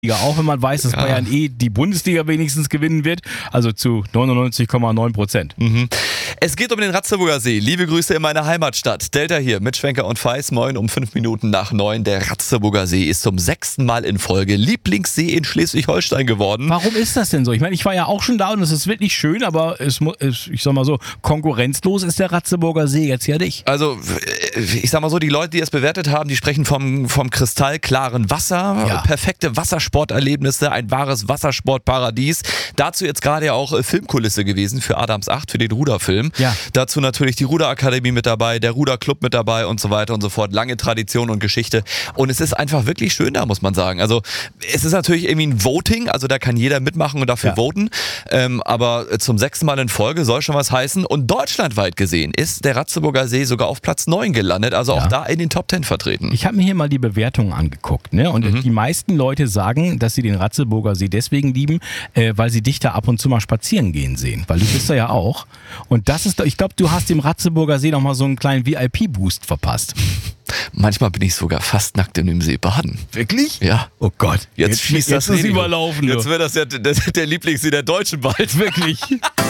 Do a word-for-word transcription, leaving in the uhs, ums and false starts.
auch wenn man weiß, dass Ja. Bayern eh die Bundesliga wenigstens gewinnen wird, also zu neunundneunzig Komma neun Prozent. Mhm. Es geht um den Ratzeburger See. Liebe Grüße in meine Heimatstadt. Delta hier mit Schwenker und Feis. Moin um fünf Minuten nach neun. Der Ratzeburger See ist zum sechsten Mal in Folge Lieblingssee in Schleswig-Holstein geworden. Warum ist das denn so? Ich meine, ich war ja auch schon da und es ist wirklich schön, aber es, mu- es, ich sag mal so, konkurrenzlos ist der Ratzeburger See jetzt ja nicht. Also, ich sag mal so, die Leute, die es bewertet haben, die sprechen vom, vom kristallklaren Wasser, Ja. perfekte Wassersporterlebnisse, ein wahres Wassersportparadies. Dazu jetzt gerade ja auch äh, Filmkulisse gewesen für Adams acht, für den Ruderfilm. Ja. Dazu natürlich die Ruderakademie mit dabei, der Ruderclub mit dabei und so weiter und so fort. Lange Tradition und Geschichte. Und es ist einfach wirklich schön da, muss man sagen. Also, es ist natürlich irgendwie ein Voting, also da kann jeder mitmachen und dafür Ja. voten. Ähm, aber zum sechsten Mal in Folge soll schon was heißen. Und deutschlandweit gesehen ist der Ratzeburger See sogar auf Platz neun gelandet, also auch Ja. da in den Top zehn vertreten. Ich habe mir hier mal die Bewertungen angeguckt, ne? Und Mhm. die meisten Leute sagen, dass sie den Ratzeburger See deswegen lieben, äh, weil sie dich da ab und zu mal spazieren gehen sehen. Weil du bist da ja auch. Und das ist, doch- ich glaube, du hast dem Ratzeburger See nochmal so einen kleinen V I P-Boost verpasst. Manchmal bin ich sogar fast nackt in dem See baden. Wirklich? Ja. Oh Gott. Jetzt, schießt jetzt das ist Risiko. überlaufen. Jetzt du. wird das ja der, der Lieblingssee der Deutschen bald. Wirklich.